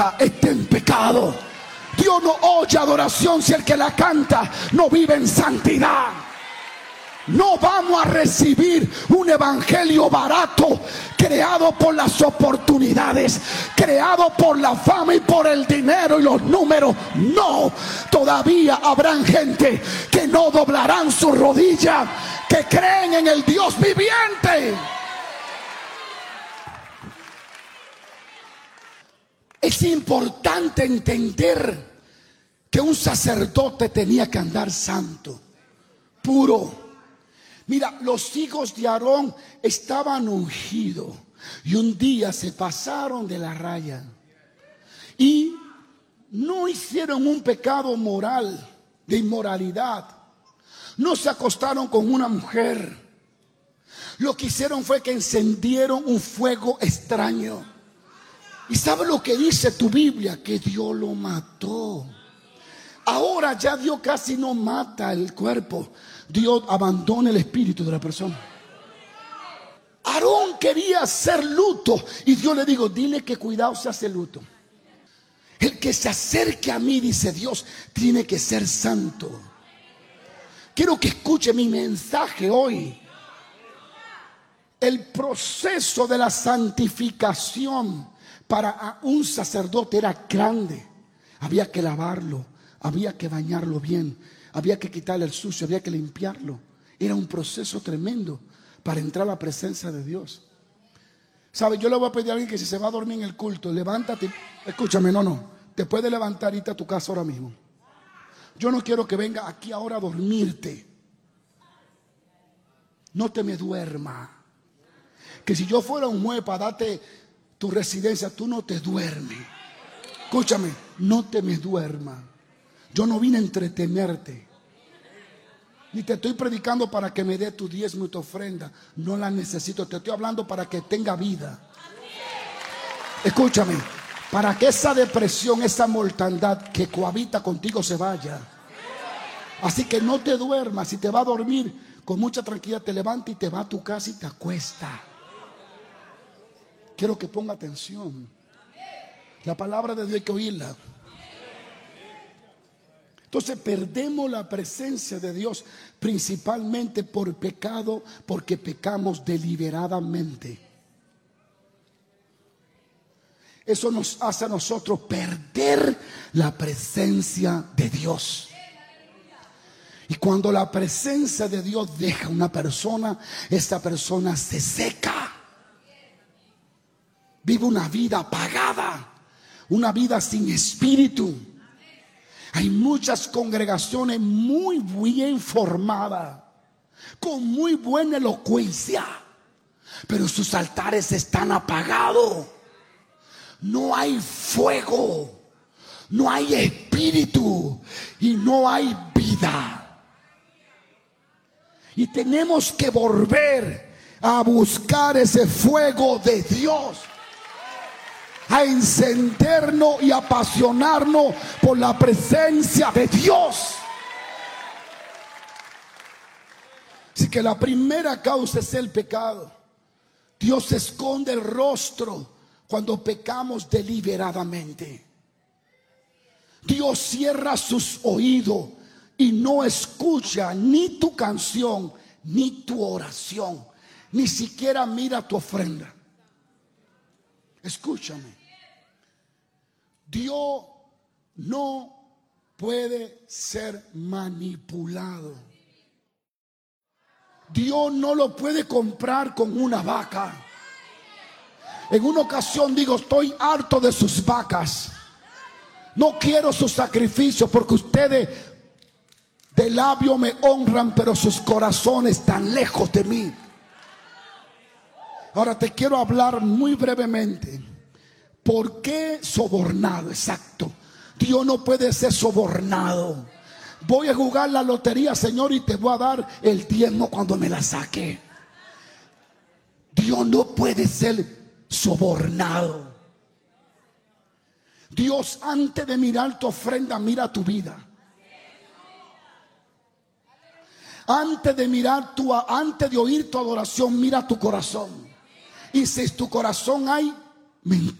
Está en pecado. Dios no oye adoración si el que la canta no vive en santidad. No vamos a recibir un evangelio barato, creado por las oportunidades, creado por la fama y por el dinero y los números. No, todavía habrán gente que no doblarán su rodilla, que creen en el Dios viviente. Es importante entender que un sacerdote tenía que andar santo, puro. Mira, los hijos de Aarón estaban ungidos y un día se pasaron de la raya y no hicieron un pecado moral, de inmoralidad. No se acostaron con una mujer. Lo que hicieron fue que encendieron un fuego extraño. ¿Y sabe lo que dice tu Biblia? Que Dios lo mató. Ahora ya Dios casi no mata el cuerpo. Dios abandona el espíritu de la persona. Aarón quería hacer luto y Dios le dijo: dile que cuidado se hace luto. El que se acerque a mí, dice Dios, tiene que ser santo. Quiero que escuche mi mensaje hoy. El proceso de la santificación para un sacerdote era grande. Había que lavarlo, había que bañarlo bien, había que quitarle el sucio, había que limpiarlo. Era un proceso tremendo para entrar a la presencia de Dios. ¿Sabe? Yo le voy a pedir a alguien que si se va a dormir en el culto, levántate. Escúchame, no. Te puedes levantar y irte a tu casa ahora mismo. Yo no quiero que venga aquí ahora a dormirte. No te me duermas. Que si yo fuera un juez para darte tu residencia, tú no te duermes. Escúchame, no te me duermas. Yo no vine a entretenerte. Ni te estoy predicando para que me dé tu diezmo y tu ofrenda. No la necesito. Te estoy hablando para que tenga vida. Escúchame, para que esa depresión, esa mortandad que cohabita contigo se vaya. Así que no te duermas. Si te va a dormir, con mucha tranquilidad te levantas y te vas a tu casa y te acuestas. Quiero que ponga atención. La palabra de Dios hay que oírla. Entonces perdemos la presencia de Dios principalmente por pecado, porque pecamos deliberadamente. Eso nos hace a nosotros perder la presencia de Dios. Y cuando la presencia de Dios deja a una persona, esta persona se seca. Vive una vida apagada, una vida sin espíritu. Hay muchas congregaciones muy bien formadas, con muy buena elocuencia, pero sus altares están apagados. No hay fuego, no hay espíritu y no hay vida. Y tenemos que volver a buscar ese fuego de Dios, a encendernos y apasionarnos por la presencia de Dios. Así que la primera causa es el pecado. Dios esconde el rostro cuando pecamos deliberadamente. Dios cierra sus oídos y no escucha ni tu canción, ni tu oración, ni siquiera mira tu ofrenda. Escúchame. Dios no puede ser manipulado. Dios no lo puede comprar con una vaca. En una ocasión digo: estoy harto de sus vacas. No quiero sus sacrificios, porque ustedes de labio me honran, pero sus corazones están lejos de mí. Ahora te quiero hablar muy brevemente. ¿Por qué sobornado? Exacto. Dios no puede ser sobornado. Voy a jugar la lotería, Señor, y te voy a dar el diezmo cuando me la saque. Dios no puede ser sobornado. Dios, antes de mirar tu ofrenda, mira tu vida. Antes de oír tu adoración, mira tu corazón. Y si en tu corazón hay mentira,